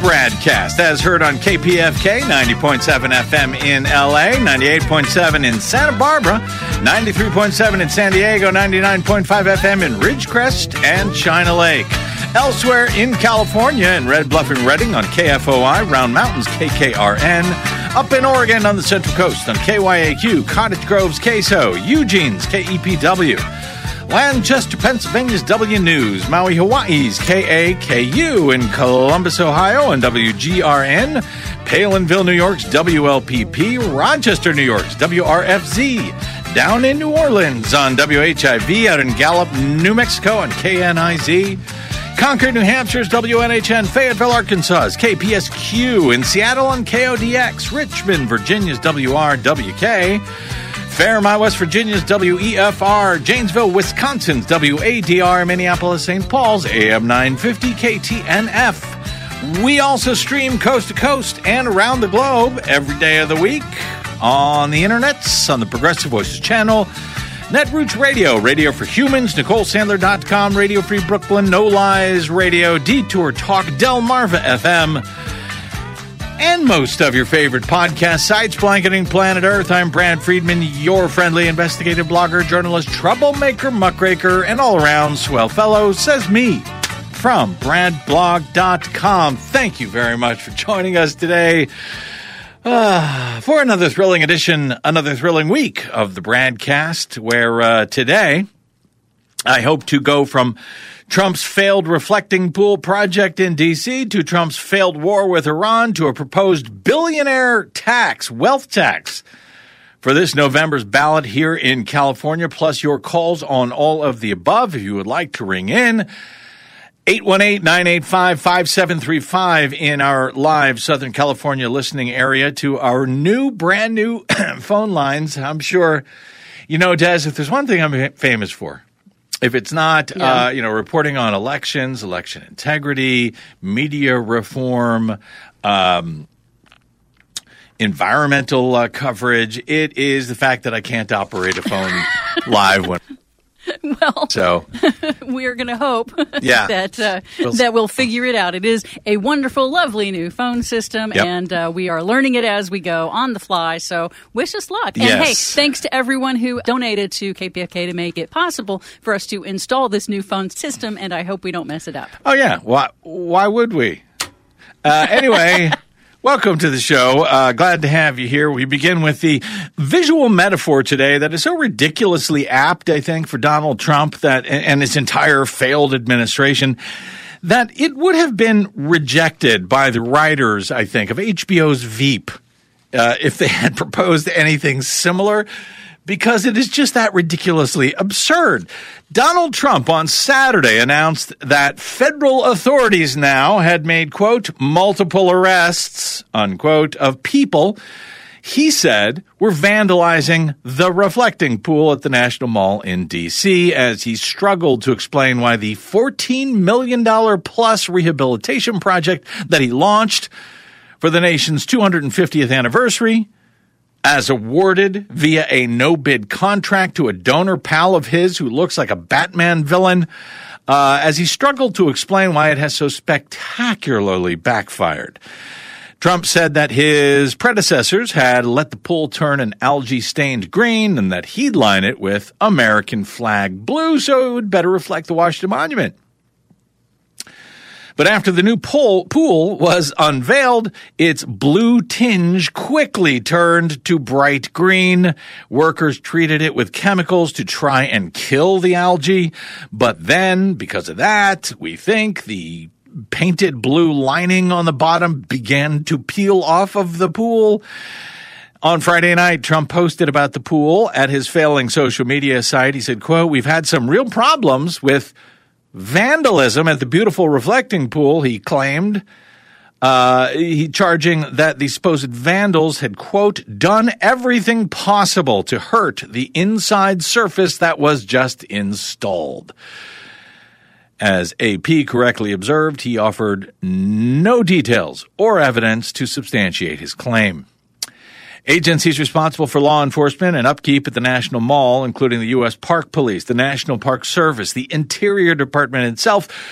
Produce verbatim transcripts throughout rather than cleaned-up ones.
BradCast, as heard on K P F K, ninety point seven F M in L A, ninety-eight point seven in Santa Barbara, ninety-three point seven in San Diego, ninety-nine point five F M in Ridgecrest and China Lake. Elsewhere in California, in Red Bluff and Redding on K F O I, Round Mountains K K R N, up in Oregon on the Central Coast on K Y A Q, Cottage Grove's K S O, Eugene's K E P W, Lancaster, Pennsylvania's W News, Maui, Hawaii's K A K U, in Columbus, Ohio on W G R N, Palinville, New York's W L P P, Rochester, New York's W R F Z, down in New Orleans on W H I V, out in Gallup, New Mexico on K N I Z, Concord, New Hampshire's W N H N, Fayetteville, Arkansas's K P S Q, in Seattle on K O D X, Richmond, Virginia's W R W K, Fairmont, West Virginia's W E F R, Janesville, Wisconsin's W A D R, Minneapolis, Saint Paul's A M nine fifty K T N F. We also stream coast to coast and around the globe every day of the week on the internets, on the Progressive Voices channel, Netroots Radio, Radio for Humans, Nicole Sandler dot com, Radio Free Brooklyn, No Lies Radio, Detour Talk, Delmarva F M, and most of your favorite podcast sites, blanketing planet Earth. I'm Brad Friedman, your friendly investigative blogger, journalist, troublemaker, muckraker, and all-around swell fellow, says me, from brad blog dot com. Thank you very much for joining us today uh, for another thrilling edition, another thrilling week of the BradCast, where uh, today I hope to go from Trump's failed reflecting pool project in D C to Trump's failed war with Iran to a proposed billionaire tax, wealth tax, for this November's ballot here in California, plus your calls on all of the above. If you would like to ring in, eight one eight, nine eight five, five seven three five in our live Southern California listening area to our new, brand new phone lines. I'm sure, you know, Des, if there's one thing I'm famous for, if it's not, yeah. uh, you know, reporting on elections, election integrity, media reform, um, environmental uh, coverage, it is the fact that I can't operate a phone live when. Well, so we're going to hope yeah. that uh, we'll, that we'll figure it out. It is a wonderful, lovely new phone system, yep. and uh, we are learning it as we go on the fly. So wish us luck. And yes. hey, thanks to everyone who donated to K P F K to make it possible for us to install this new phone system, and I hope we don't mess it up. Oh, yeah. Why, why would we? Uh, anyway... Welcome to the show. Uh, glad to have you here. We begin with the visual metaphor today that is so ridiculously apt, I think, for Donald Trump that and his entire failed administration, that it would have been rejected by the writers, I think, of H B O's Veep uh, if they had proposed anything similar, because it is just that ridiculously absurd. Donald Trump on Saturday announced that federal authorities now had made, quote, multiple arrests, unquote, of people he said were vandalizing the reflecting pool at the National Mall in D C, as he struggled to explain why the fourteen million dollars plus rehabilitation project that he launched for the nation's two hundred fiftieth anniversary, as awarded via a no-bid contract to a donor pal of his who looks like a Batman villain, uh, as he struggled to explain why it has so spectacularly backfired. Trump said that his predecessors had let the pool turn an algae-stained green and that he'd line it with American flag blue so it would better reflect the Washington Monument. But after the new pool, pool was unveiled, its blue tinge quickly turned to bright green. Workers treated it with chemicals to try and kill the algae. But then, because of that, we think the painted blue lining on the bottom began to peel off of the pool. On Friday night, Trump posted about the pool at his failing social media site. He said, quote, "We've had some real problems with vandalism at the beautiful reflecting pool," he claimed. Uh, he charging that the supposed vandals had, quote, "done everything possible to hurt the inside surface that was just installed." As A P correctly observed, he offered no details or evidence to substantiate his claim. Agencies responsible for law enforcement and upkeep at the National Mall, including the U S Park Police, the National Park Service, the Interior Department itself,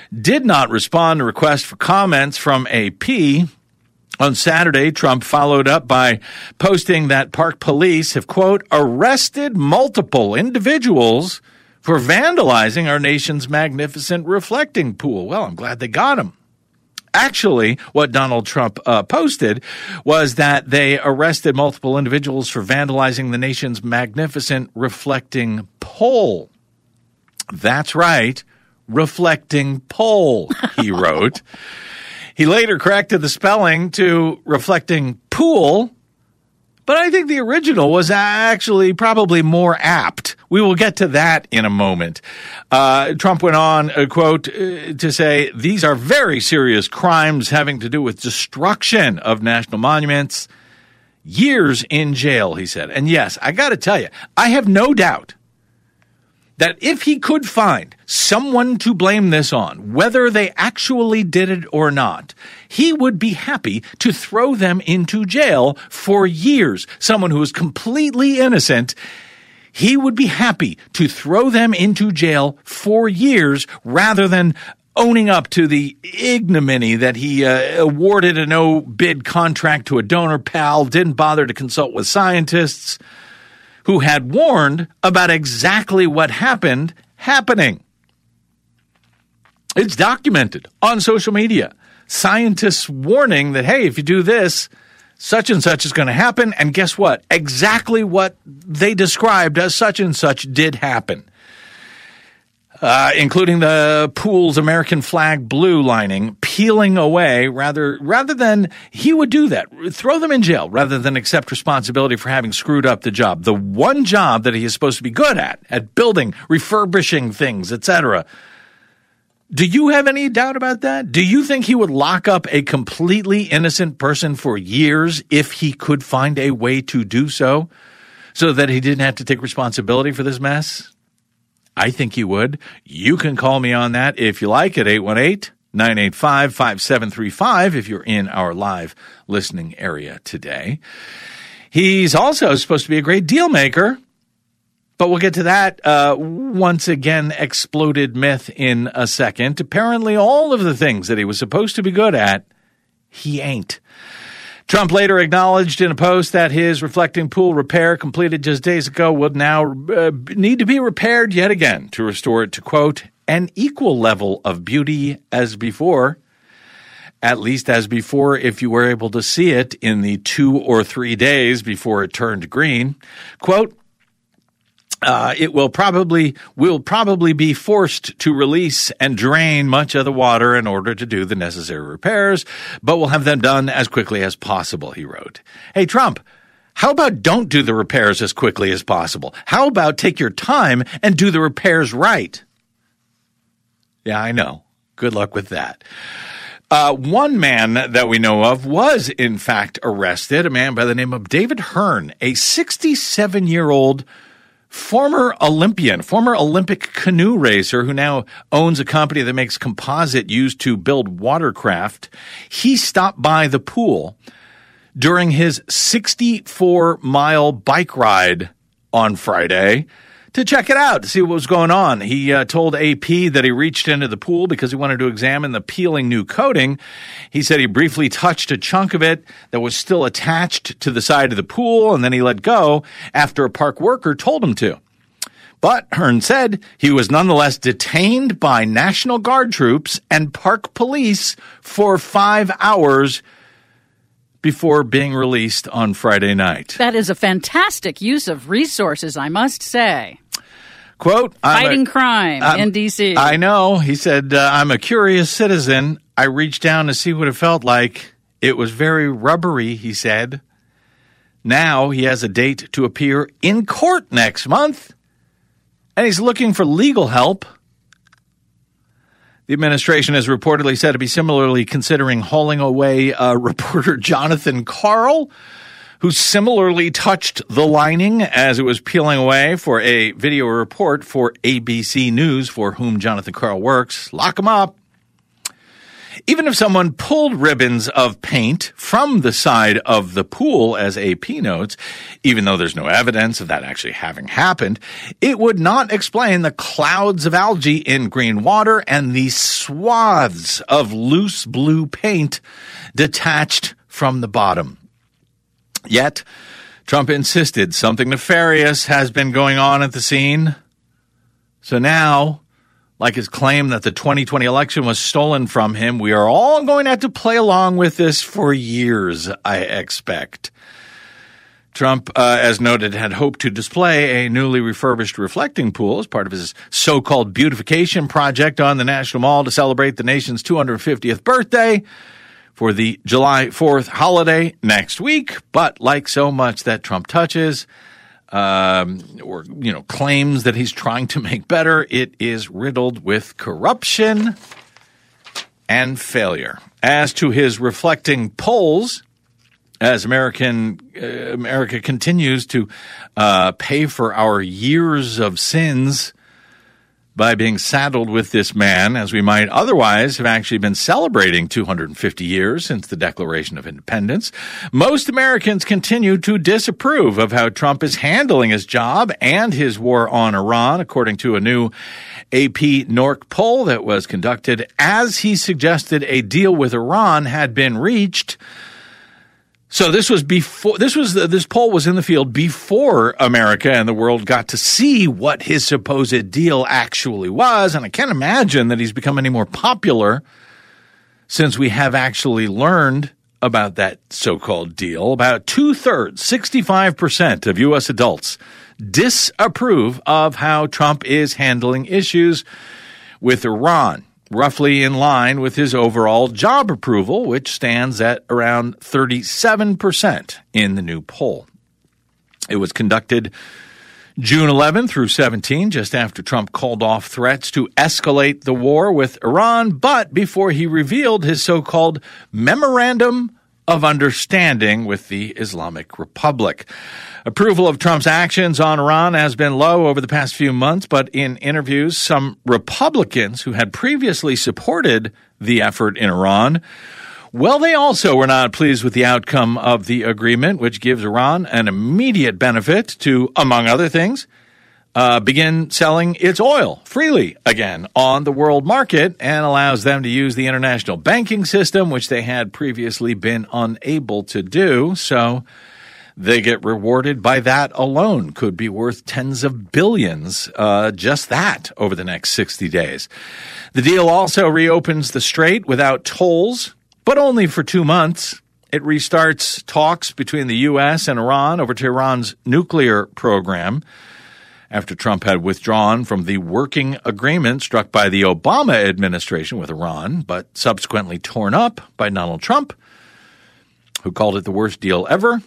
did not respond to requests for comments from A P. On Saturday, Trump followed up by posting that park police have, quote, arrested multiple individuals for vandalizing our nation's magnificent reflecting pool. Well, I'm glad they got him. Actually, what Donald Trump uh, posted was that they arrested multiple individuals for vandalizing the nation's magnificent reflecting pole. That's right, reflecting pole, he wrote. He later corrected the spelling to reflecting pool, but I think the original was actually probably more apt. We will get to that in a moment. Uh, Trump went on, uh, quote, uh, to say, these are very serious crimes having to do with destruction of national monuments. Years in jail, he said. And yes, I got to tell you, I have no doubt that if he could find someone to blame this on, whether they actually did it or not, he would be happy to throw them into jail for years. Someone who is completely innocent, he would be happy to throw them into jail for years rather than owning up to the ignominy that he uh, awarded a no-bid contract to a donor pal, didn't bother to consult with scientists who had warned about exactly what happened happening. It's documented on social media. Scientists warning that, hey, if you do this, such and such is going to happen. And guess what? Exactly what they described as such and such did happen. Uh, including the pool's American flag blue lining peeling away rather rather than he would do that, throw them in jail rather than accept responsibility for having screwed up the job. The one job that he is supposed to be good at, at building, refurbishing things, et cetera. Do you have any doubt about that? Do you think he would lock up a completely innocent person for years if he could find a way to do so, so that he didn't have to take responsibility for this mess? I think he would. You can call me on that if you like at eight one eight, nine eight five, five seven three five if you're in our live listening area today. He's also supposed to be a great deal maker, but we'll get to that uh, once again exploded myth in a second. Apparently all of the things that he was supposed to be good at, he ain't. Trump later acknowledged in a post that his reflecting pool repair completed just days ago would now uh, need to be repaired yet again to restore it to, quote, an equal level of beauty as before, at least as before if you were able to see it in the two or three days before it turned green. Quote, Uh, it will probably will probably be forced to release and drain much of the water in order to do the necessary repairs, but we'll have them done as quickly as possible, he wrote. Hey, Trump, how about don't do the repairs as quickly as possible? How about take your time and do the repairs right? Yeah, I know. Good luck with that. Uh, one man that we know of was, in fact, arrested, a man by the name of David Hearn, a sixty-seven-year-old former Olympian, former Olympic canoe racer who now owns a company that makes composite used to build watercraft. He stopped by the pool during his sixty-four mile bike ride on Friday to check it out, to see what was going on. He uh, told A P that he reached into the pool because he wanted to examine the peeling new coating. He said he briefly touched a chunk of it that was still attached to the side of the pool, and then he let go after a park worker told him to. But Hearn said he was nonetheless detained by National Guard troops and park police for five hours before being released on Friday night. That is a fantastic use of resources, I must say. Quote, Fighting a, crime I'm, in D C. I know. He said, uh, I'm a curious citizen. I reached down to see what it felt like. It was very rubbery, he said. Now he has a date to appear in court next month, and he's looking for legal help. The administration is reportedly said to be similarly considering hauling away uh, reporter Jonathan Karl, who similarly touched the lining as it was peeling away, for a video report for A B C News, for whom Jonathan Karl works. Lock him up. Even if someone pulled ribbons of paint from the side of the pool, as A P notes, even though there's no evidence of that actually having happened, it would not explain the clouds of algae in green water and the swaths of loose blue paint detached from the bottom. Yet, Trump insisted something nefarious has been going on at the scene. So now, like his claim that the twenty twenty election was stolen from him, we are all going to have to play along with this for years, I expect. Trump, uh, as noted, had hoped to display a newly refurbished reflecting pool as part of his so-called beautification project on the National Mall to celebrate the nation's two hundred fiftieth birthday for the July fourth holiday next week. But like so much that Trump touches, um, or, you know, claims that he's trying to make better, it is riddled with corruption and failure. As to his reflecting polls, as American uh, America continues to uh, pay for our years of sins by being saddled with this man, as we might otherwise have actually been celebrating two hundred fifty years since the Declaration of Independence, most Americans continue to disapprove of how Trump is handling his job and his war on Iran, according to a new A P N O R C poll that was conducted as he suggested a deal with Iran had been reached. So this was before, this was, this poll was in the field before America and the world got to see what his supposed deal actually was. And I can't imagine that he's become any more popular since we have actually learned about that so-called deal. About two-thirds, sixty-five percent of U S adults disapprove of how Trump is handling issues with Iran, roughly in line with his overall job approval, which stands at around thirty-seven percent in the new poll. It was conducted June eleventh through seventeenth, just after Trump called off threats to escalate the war with Iran, but before he revealed his so-called Memorandum of Understanding with the Islamic Republic. Approval of Trump's actions on Iran has been low over the past few months, but in interviews, some Republicans who had previously supported the effort in Iran, well, they also were not pleased with the outcome of the agreement, which gives Iran an immediate benefit to, among other things, uh, begin selling its oil freely again on the world market and allows them to use the international banking system, which they had previously been unable to do. So they get rewarded by that alone. Could be worth tens of billions, uh, just that over the next sixty days. The deal also reopens the strait without tolls, but only for two months. It restarts talks between the U S and Iran over Tehran's nuclear program after Trump had withdrawn from the working agreement struck by the Obama administration with Iran, but subsequently torn up by Donald Trump, who called it the worst deal ever.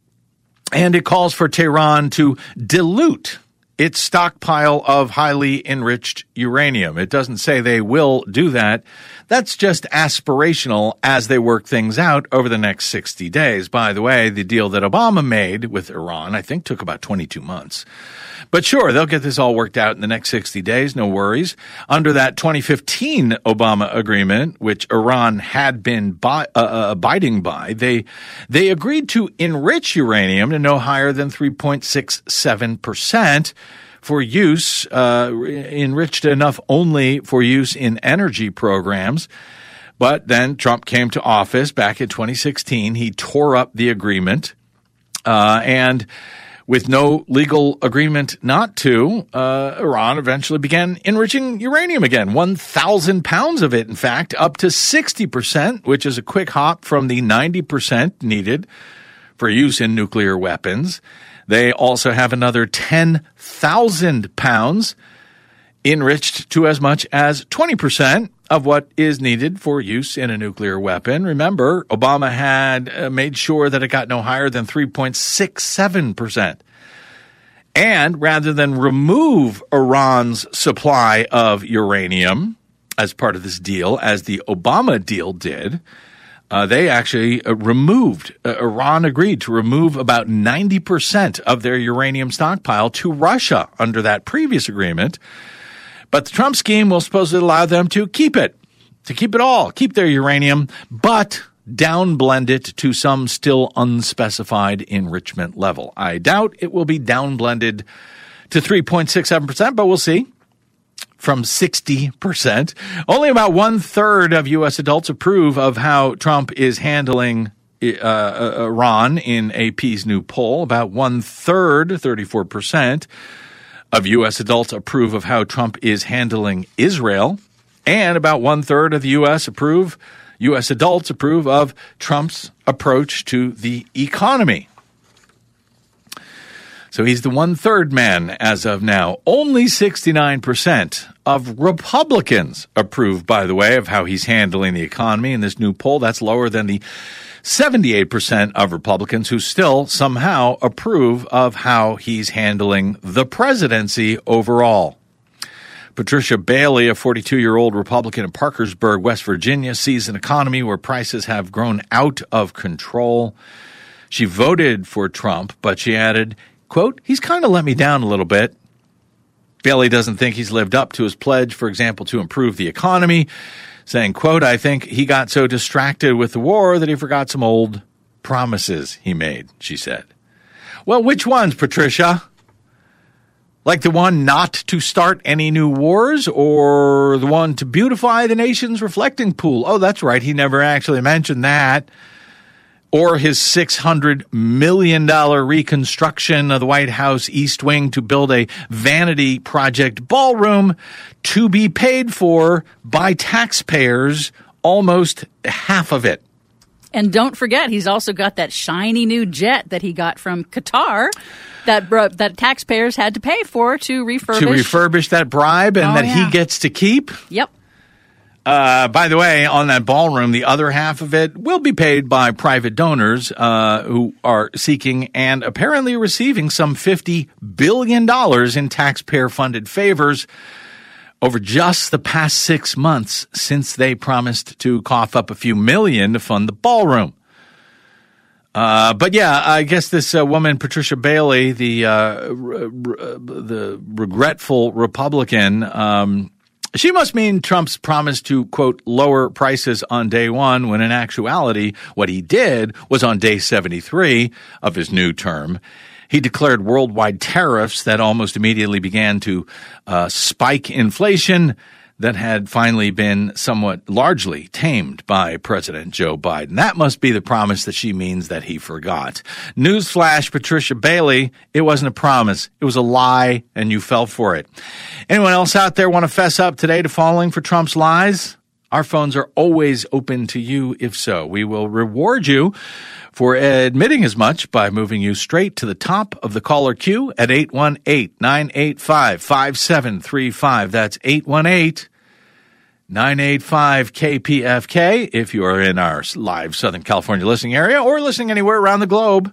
And it calls for Tehran to dilute its stockpile of highly enriched uranium. It doesn't say they will do that. That's just aspirational as they work things out over the next sixty days. By the way, the deal that Obama made with Iran, I think, took about twenty-two months. But sure, they'll get this all worked out in the next sixty days, no worries. Under that twenty fifteen Obama agreement, which Iran had been by, uh, abiding by, they they agreed to enrich uranium to no higher than three point six seven percent for use, uh, enriched enough only for use in energy programs. But then Trump came to office back in twenty sixteen. He tore up the agreement, uh, and with no legal agreement not to, uh, Iran eventually began enriching uranium again. one thousand pounds of it, in fact, up to sixty percent, which is a quick hop from the ninety percent needed for use in nuclear weapons. They also have another ten thousand pounds enriched to as much as twenty percent of what is needed for use in a nuclear weapon. Remember, Obama had uh, made sure that it got no higher than three point six seven percent. And rather than remove Iran's supply of uranium as part of this deal, as the Obama deal did, uh, they actually uh, removed, uh, Iran agreed to remove about ninety percent of their uranium stockpile to Russia under that previous agreement. But the Trump scheme will supposedly allow them to keep it. to keep it all, keep their uranium, but downblend it to some still unspecified enrichment level. I doubt it will be downblended to three point six seven percent, but we'll see. From sixty percent. Only about one-third of U S adults approve of how Trump is handling uh, Iran in A P's new poll. About one-third, thirty-four percent, of U S adults approve of how Trump is handling Israel. And about one-third of the U S approve, U S adults approve of Trump's approach to the economy. So he's the one-third man as of now. Only sixty-nine percent of Republicans approve, by the way, of how he's handling the economy in this new poll. That's lower than the seventy-eight percent of Republicans who still somehow approve of how he's handling the presidency overall. Patricia Bailey, a forty-two-year-old Republican in Parkersburg, West Virginia, sees an economy where prices have grown out of control. She voted for Trump, but she added, quote, he's kind of let me down a little bit. Bailey doesn't think he's lived up to his pledge, for example, to improve the economy, saying, quote, I think he got so distracted with the war that he forgot some old promises he made, she said. Well, which ones, Patricia? Like the one not to start any new wars, or the one to beautify the nation's reflecting pool? Oh, that's right. He never actually mentioned that. Or his six hundred million dollars reconstruction of the White House East Wing to build a vanity project ballroom to be paid for by taxpayers, almost half of it. And don't forget, he's also got that shiny new jet that he got from Qatar that uh, that taxpayers had to pay for to refurbish. To refurbish that bribe and oh, that yeah. he gets to keep? Yep. Uh, by the way, on that ballroom, the other half of it will be paid by private donors uh, who are seeking and apparently receiving some fifty billion dollars in taxpayer-funded favors over just the past six months since they promised to cough up a few million to fund the ballroom. Uh, but yeah, I guess this uh, woman, Patricia Bailey, the uh, re- re- the regretful Republican, um, she must mean Trump's promise to, quote, lower prices on day one, when in actuality, what he did was on day seventy-three of his new term. He declared worldwide tariffs that almost immediately began to uh, spike inflation that had finally been somewhat largely tamed by President Joe Biden. That must be the promise that she means that he forgot. Newsflash, Patricia Bailey, it wasn't a promise. It was a lie, and you fell for it. Anyone else out there want to fess up today to falling for Trump's lies? Our phones are always open to you if so. We will reward you for admitting as much by moving you straight to the top of the caller queue at eight one eight, nine eight five, five seven three five. That's eight one eight, nine eight five, K P F K if you are in our live Southern California listening area or listening anywhere around the globe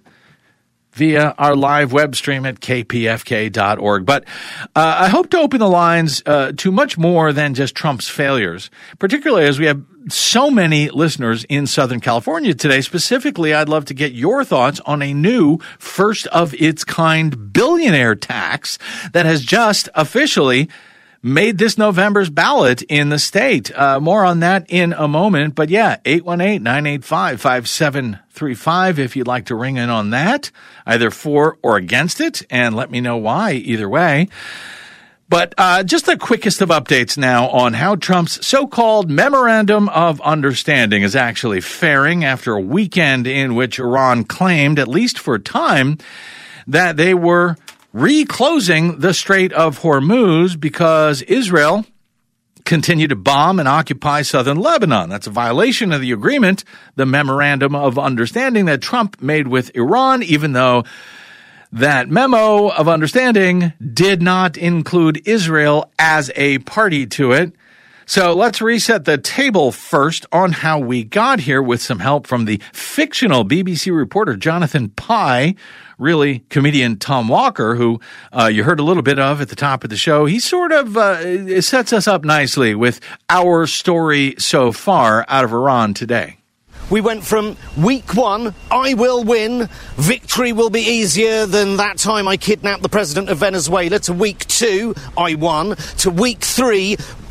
via our live web stream at k p f k dot org. But uh, I hope to open the lines uh, to much more than just Trump's failures, particularly as we have so many listeners in Southern California today. Specifically, I'd love to get your thoughts on a new first-of-its-kind billionaire tax that has just officially made this November's ballot in the state. Uh, more on that in a moment. But yeah, eight one eight, nine eight five, five seven three five if you'd like to ring in on that, either for or against it, and let me know why either way. But uh, just the quickest of updates now on how Trump's so-called Memorandum of Understanding is actually faring after a weekend in which Iran claimed, at least for a time, that they were reclosing the Strait of Hormuz because Israel continued to bomb and occupy southern Lebanon. That's a violation of the agreement, the Memorandum of Understanding that Trump made with Iran, even though that memo of understanding did not include Israel as a party to it. So let's reset the table first on how we got here with some help from the fictional B B C reporter Jonathan Pie, really comedian Tom Walker, who uh, you heard a little bit of at the top of the show. He sort of uh, sets us up nicely with our story so far out of Iran today. We went from week one, I will win, victory will be easier than that time I kidnapped the president of Venezuela, to week two, I won, to week three,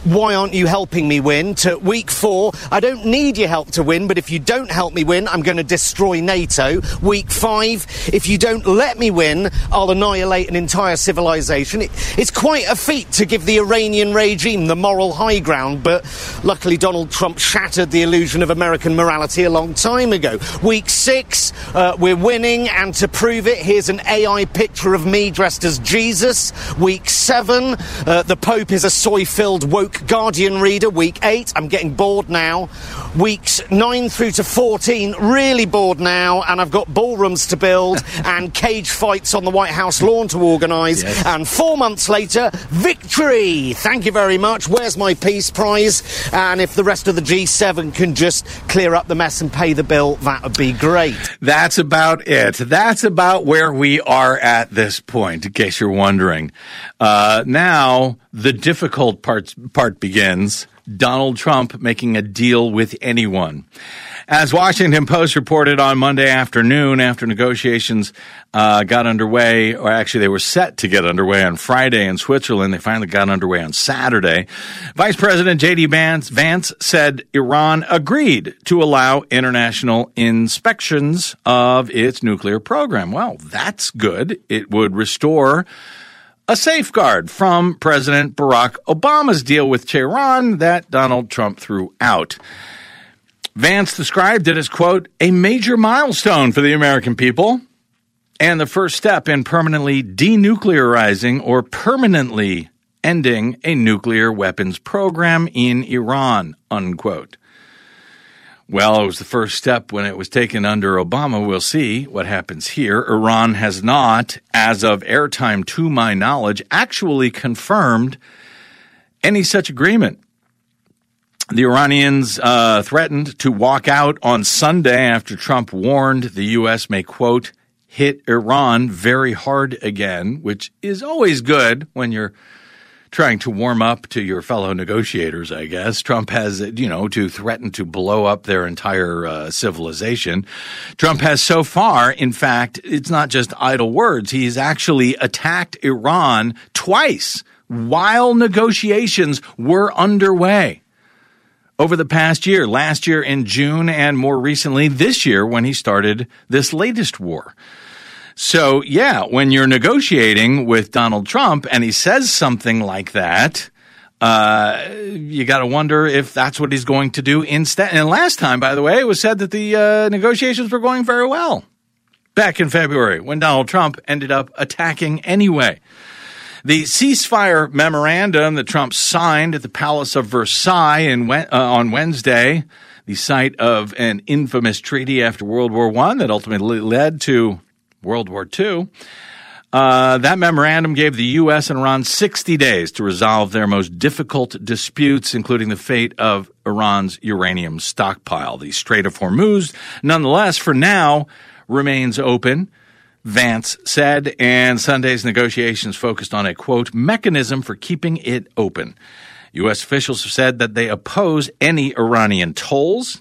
why aren't you helping me win, to week four, I don't need your help to win, but if you don't help me win, I'm going to destroy NATO. Week five, if you don't let me win, I'll annihilate an entire civilization. It, it's quite a feat to give the Iranian regime the moral high ground, but luckily Donald Trump shattered the illusion of American morality a long time ago. Week six, uh, we're winning, and to prove it, here's an A I picture of me dressed as Jesus. Week seven, uh, the Pope is a soy-filled woke Guardian reader. Week eight, I'm getting bored now. Weeks nine through to fourteen, really bored now, and I've got ballrooms to build and cage fights on the White House lawn to organise. Yes. And four months later, victory! Thank you very much. Where's my Peace Prize? And if the rest of the G seven can just clear up the mess and pay the bill, that would be great. That's about it. That's about where we are at this point, in case you're wondering. Uh, now, the difficult part, part begins. Donald Trump making a deal with anyone. As Washington Post reported on Monday afternoon, after negotiations uh, got underway, or actually they were set to get underway on Friday in Switzerland, they finally got underway on Saturday. Vice President J D Vance, Vance said Iran agreed to allow international inspections of its nuclear program. Well, that's good. It would restore a safeguard from President Barack Obama's deal with Tehran that Donald Trump threw out. Vance described it as, quote, a major milestone for the American people and the first step in permanently denuclearizing or permanently ending a nuclear weapons program in Iran, unquote. Well, it was the first step when it was taken under Obama. We'll see what happens here. Iran has not, as of airtime to my knowledge, actually confirmed any such agreement. The Iranians uh, threatened to walk out on Sunday after Trump warned the U S may, quote, hit Iran very hard again, which is always good when you're trying to warm up to your fellow negotiators, I guess. Trump has, you know, to threaten to blow up their entire uh, civilization. Trump has so far, in fact, it's not just idle words. He's actually attacked Iran twice while negotiations were underway over the past year, last year in June, and more recently this year when he started this latest war. So, yeah, when you're negotiating with Donald Trump and he says something like that, uh, you got to wonder if that's what he's going to do instead. And last time, by the way, it was said that the uh, negotiations were going very well back in February when Donald Trump ended up attacking anyway. The ceasefire memorandum that Trump signed at the Palace of Versailles in, uh, on Wednesday, the site of an infamous treaty after World War One that ultimately led to World War Two. Uh, that memorandum gave the U S and Iran sixty days to resolve their most difficult disputes, including the fate of Iran's uranium stockpile. The Strait of Hormuz, nonetheless, for now, remains open, Vance said, and Sunday's negotiations focused on a, quote, mechanism for keeping it open. U S officials have said that they oppose any Iranian tolls.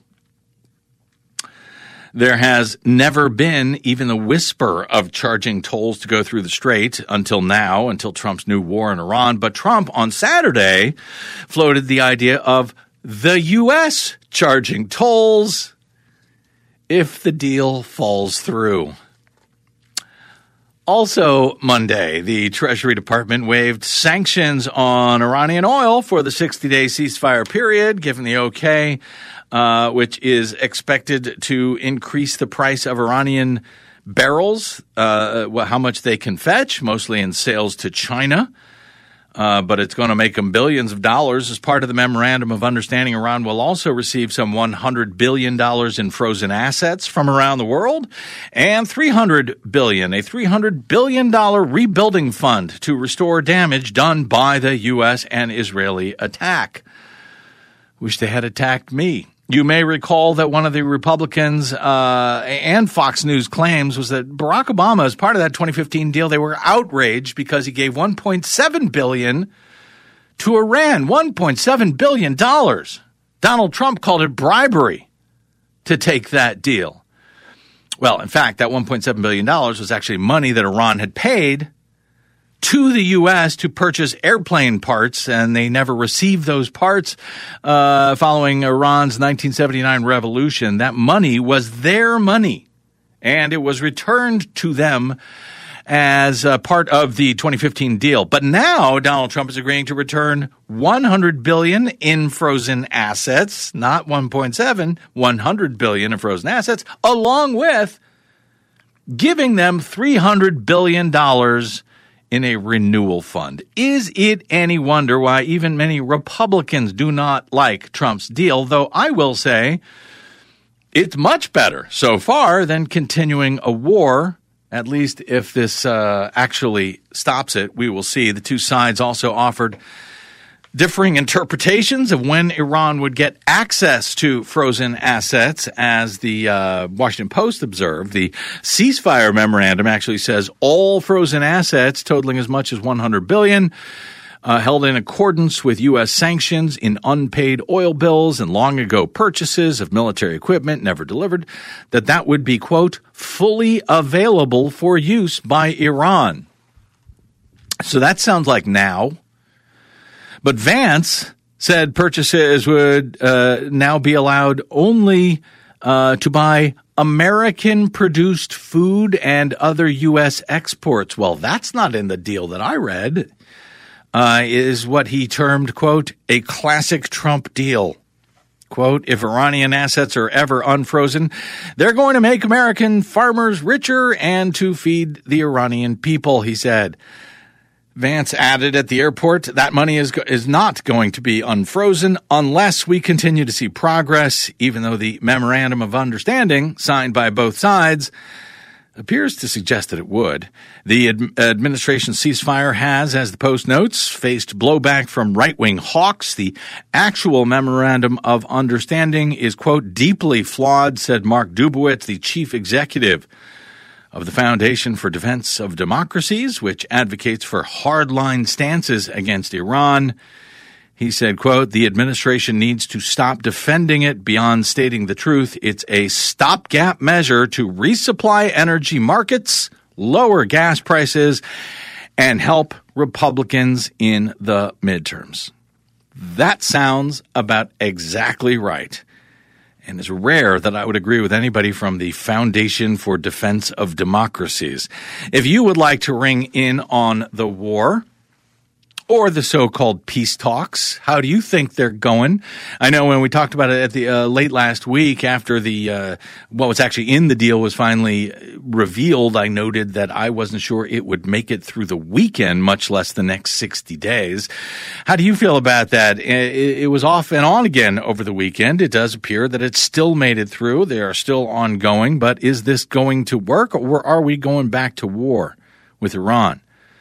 There has never been even the whisper of charging tolls to go through the strait until now, until Trump's new war in Iran. But Trump on Saturday floated the idea of the U S charging tolls if the deal falls through. Also Monday, the Treasury Department waived sanctions on Iranian oil for the sixty-day ceasefire period, given the okay, uh, which is expected to increase the price of Iranian barrels, uh, how much they can fetch, mostly in sales to China. Uh, but it's going to make them billions of dollars. As part of the Memorandum of Understanding, Iran will also receive some one hundred billion dollars in frozen assets from around the world and three hundred billion dollars, a three hundred billion dollars rebuilding fund to restore damage done by the U S and Israeli attack. Wish they had attacked me. You may recall that one of the Republicans uh, and Fox News claims was that Barack Obama, as part of that twenty fifteen deal, they were outraged because he gave one point seven billion dollars to Iran, one point seven billion dollars. Donald Trump called it bribery to take that deal. Well, in fact, that one point seven billion dollars was actually money that Iran had paid to the U S to purchase airplane parts, and they never received those parts uh, following Iran's nineteen seventy-nine revolution. That money was their money, and it was returned to them as a part of the twenty fifteen deal. But now Donald Trump is agreeing to return one hundred billion dollars in frozen assets, not one point seven, one hundred billion dollars in frozen assets, along with giving them three hundred billion dollars in a renewal fund. Is it any wonder why even many Republicans do not like Trump's deal? Though I will say it's much better so far than continuing a war. At least if this uh, actually stops it, we will see. The two sides also offered differing interpretations of when Iran would get access to frozen assets. As the uh, Washington Post observed, the ceasefire memorandum actually says all frozen assets totaling as much as one hundred billion dollars Uh, held in accordance with U S sanctions in unpaid oil bills and long ago purchases of military equipment never delivered, that that would be, quote, fully available for use by Iran. So that sounds like now. But Vance said purchases would uh, now be allowed only uh, to buy American-produced food and other U S exports. Well, that's not in the deal that I read. Uh, is what he termed, quote, a classic Trump deal. Quote, if Iranian assets are ever unfrozen, they're going to make American farmers richer and to feed the Iranian people, he said. Vance added at the airport, that money is is not going to be unfrozen unless we continue to see progress, even though the memorandum of understanding signed by both sides appears to suggest that it would. The ad- administration's ceasefire has, as the Post notes, faced blowback from right-wing hawks. The actual memorandum of understanding is, quote, deeply flawed, said Mark Dubowitz, the chief executive of the Foundation for Defense of Democracies, which advocates for hardline stances against Iran. He said, quote, the administration needs to stop defending it beyond stating the truth. It's a stopgap measure to resupply energy markets, lower gas prices, and help Republicans in the midterms. That sounds about exactly right. And it's rare that I would agree with anybody from the Foundation for Defense of Democracies. If you would like to ring in on the war or the so-called peace talks, how do you think they're going? I know when we talked about it at the uh, late last week after the uh, what was actually in the deal was finally revealed, I noted that I wasn't sure it would make it through the weekend, much less the next sixty days. How do you feel about that? It, it was off and on again over the weekend. It does appear that it still made it through. They are still ongoing, but is this going to work, or are we going back to war with Iran?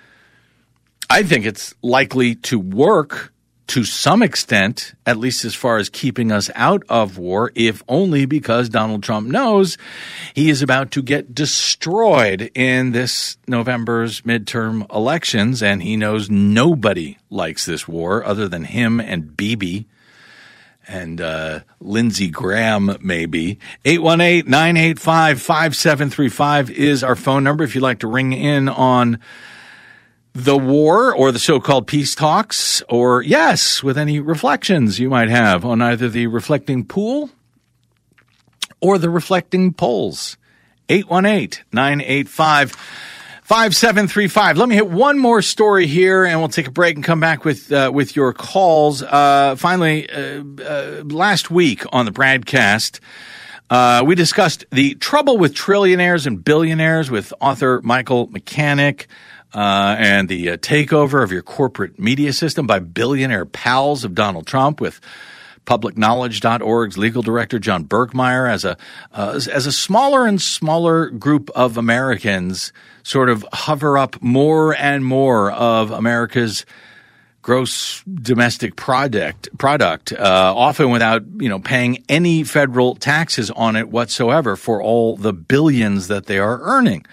I think it's likely to work to some extent, at least as far as keeping us out of war, if only because Donald Trump knows he is about to get destroyed in this November's midterm elections, and he knows nobody likes this war other than him and Bibi and uh, Lindsey Graham, maybe. eight one eight, nine eight five, five seven three five is our phone number if you'd like to ring in on the war or the so-called peace talks, or, yes, with any reflections you might have on either the reflecting pool or the reflecting polls. eight one eight, nine eight five, five seven three five. Let me hit one more story here, and we'll take a break and come back with uh, with your calls. Uh, finally, uh, uh, last week on the broadcast, uh, we discussed the trouble with trillionaires and billionaires with author Michael Mechanic. Uh, and the uh, takeover of your corporate media system by billionaire pals of Donald Trump, with public knowledge dot org's legal director John Berkmeyer as a uh, as, as a smaller and smaller group of Americans sort of hover up more and more of America's gross domestic product, product, uh, often without, you know, paying any federal taxes on it whatsoever for all the billions that they are earning.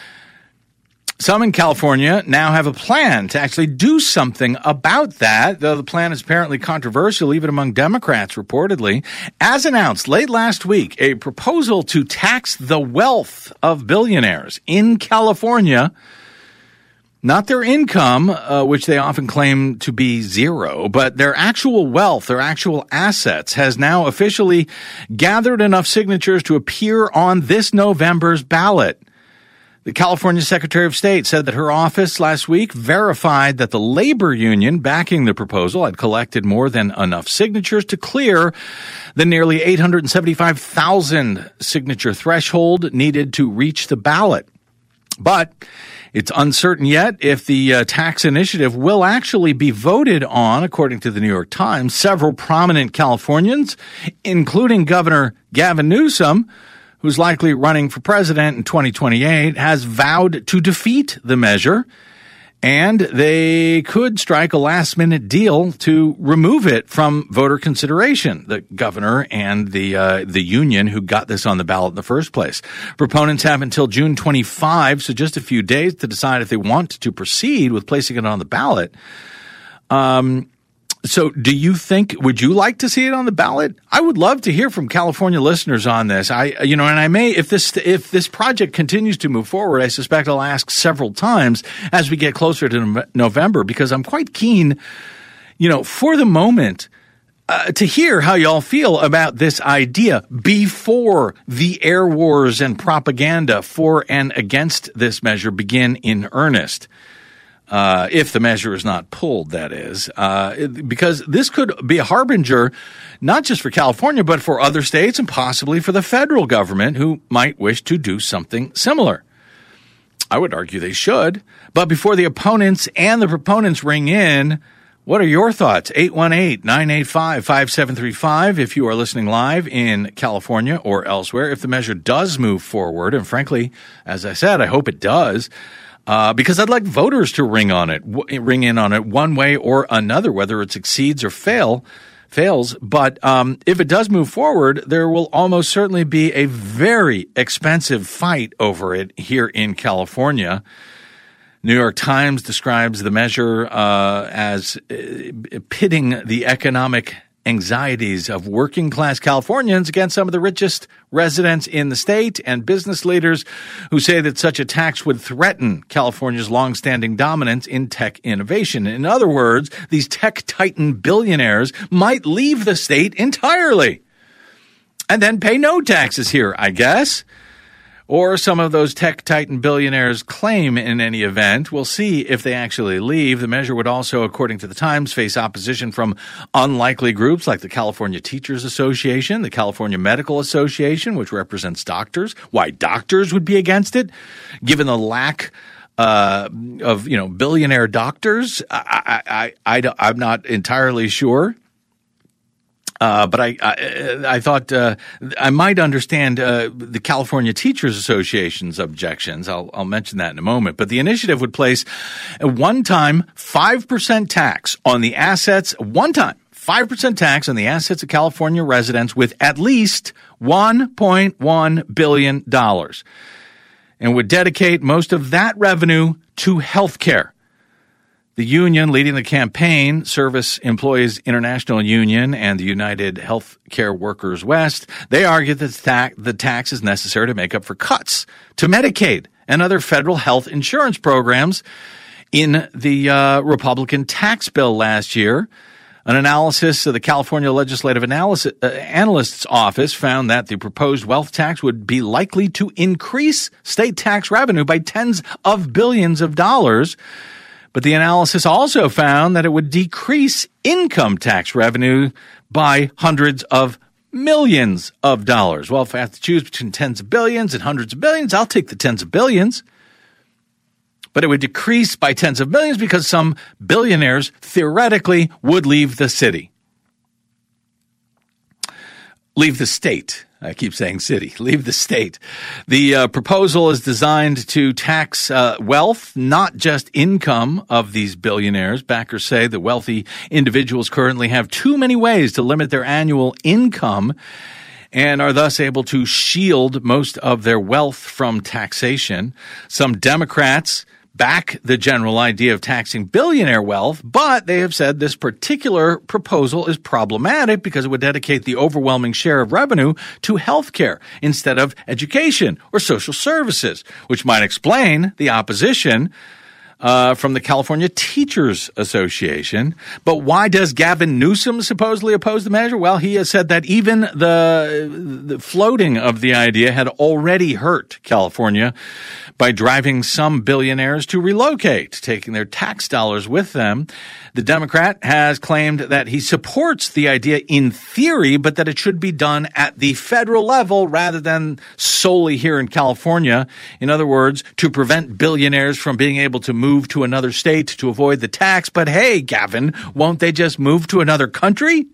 Some in California now have a plan to actually do something about that, though the plan is apparently controversial even among Democrats, reportedly. As announced late last week, a proposal to tax the wealth of billionaires in California Not their income, uh, which they often claim to be zero, but their actual wealth, their actual assets, has now officially gathered enough signatures to appear on this November's ballot. The California Secretary of State said that her office last week verified that the labor union backing the proposal had collected more than enough signatures to clear the nearly eight hundred seventy-five thousand signature threshold needed to reach the ballot. But it's uncertain yet if the uh, tax initiative will actually be voted on, according to the New York Times. Several prominent Californians, including Governor Gavin Newsom, who's likely running for president in twenty twenty-eight, has vowed to defeat the measure, and they could strike a last-minute deal to remove it from voter consideration, the governor and the uh, the union who got this on the ballot in the first place. Proponents have until June twenty-fifth, so just a few days, to decide if they want to proceed with placing it on the ballot. Um So do you think, would you like to see it on the ballot? I would love to hear from California listeners on this. I, you know, and I may, if this, if this project continues to move forward, I suspect I'll ask several times as we get closer to November, because I'm quite keen, you know, for the moment, uh, to hear how y'all feel about this idea before the air wars and propaganda for and against this measure begin in earnest. Uh, if the measure is not pulled, that is, uh, because this could be a harbinger, not just for California, but for other states and possibly for the federal government who might wish to do something similar. I would argue they should. But before the opponents and the proponents ring in, what are your thoughts? eight one eight, nine eight five, five seven three five if you are listening live in California or elsewhere. If the measure does move forward, and frankly, as I said, I hope it does, Uh, because I'd like voters to ring on it, w- ring in on it one way or another, whether it succeeds or fail, fails. But um, if it does move forward, there will almost certainly be a very expensive fight over it here in California. New York Times describes the measure uh, as uh, pitting the economic anxieties of working-class Californians against some of the richest residents in the state and business leaders who say that such a tax would threaten California's long-standing dominance in tech innovation. In other words, these tech titan billionaires might leave the state entirely and then pay no taxes here, I guess. Or some of those tech titan billionaires claim in any event. We'll see if they actually leave. The measure would also, according to the Times, face opposition from unlikely groups like the California Teachers Association, the California Medical Association, which represents doctors. Why doctors would be against it, given the lack uh, of, you know, billionaire doctors, I, I, I, I, I'm not entirely sure. Uh, but I, I, I thought uh, I might understand uh, the California Teachers Association's objections. I'll, I'll mention that in a moment. But the initiative would place a one-time five percent tax on the assets, one-time five percent tax on the assets of California residents with at least one point one billion dollars, and would dedicate most of that revenue to health care. The union leading the campaign, Service Employees International Union and the United Healthcare Workers West, they argue that the tax is necessary to make up for cuts to Medicaid and other federal health insurance programs in the uh, Republican tax bill last year. An analysis of the California Legislative Analysis, uh, Analyst's Office found that the proposed wealth tax would be likely to increase state tax revenue by tens of billions of dollars. But the analysis also found that it would decrease income tax revenue by hundreds of millions of dollars. Well, if I have to choose between tens of billions and hundreds of billions, I'll take the tens of billions. But it would decrease by tens of millions because some billionaires theoretically would leave the city. Leave the state. I keep saying city. Leave the state. The uh, proposal is designed to tax uh, wealth, not just income of these billionaires. Backers say the wealthy individuals currently have too many ways to limit their annual income and are thus able to shield most of their wealth from taxation. Some Democrats back the general idea of taxing billionaire wealth, but they have said this particular proposal is problematic because it would dedicate the overwhelming share of revenue to health care instead of education or social services, which might explain the opposition. uh, from the California Teachers Association. But why does Gavin Newsom supposedly oppose the measure? Well, he has said that even the, the floating of the idea had already hurt California by driving some billionaires to relocate, taking their tax dollars with them. The Democrat has claimed that he supports the idea in theory, but that it should be done at the federal level rather than solely here in California. In other words, to prevent billionaires from being able to move to another state to avoid the tax. But hey, Gavin, won't they just move to another country?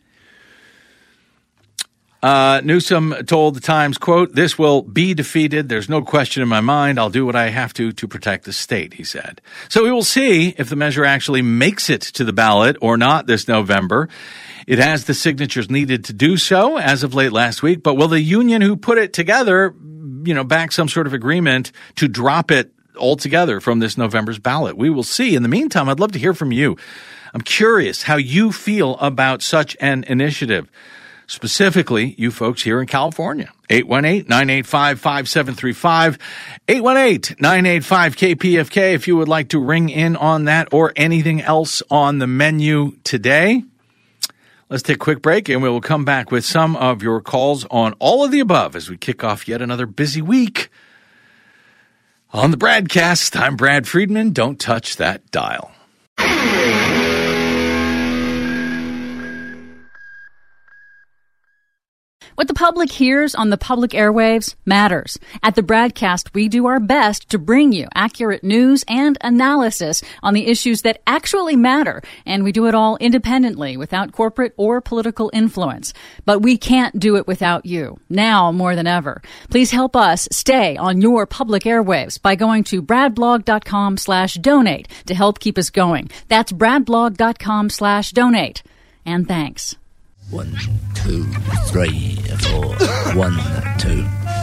Uh, Newsom told the Times, quote, "This will be defeated. There's no question in my mind. I'll do what I have to to protect the state," he said. So we will see if the measure actually makes it to the ballot or not this November. It has the signatures needed to do so as of late last week. But will the union who put it together, you know, back some sort of agreement to drop it altogether from this November's ballot? We will see. In the meantime, I'd love to hear from you. I'm curious how you feel about such an initiative. Specifically, you folks here in California. eight one eight, nine eight five, five seven three five. eight one eight, nine eight five, K P F K if you would like to ring in on that or anything else on the menu today. Let's take a quick break and we will come back with some of your calls on all of the above as we kick off yet another busy week on the Bradcast. I'm Brad Friedman. Don't touch that dial. What the public hears on the public airwaves matters. At the Bradcast, we do our best to bring you accurate news and analysis on the issues that actually matter, and we do it all independently without corporate or political influence. But we can't do it without you, now more than ever. Please help us stay on your public airwaves by going to bradblog.com slash donate to help keep us going. That's bradblog.com slash donate. And thanks. One, two, three, four. One, two.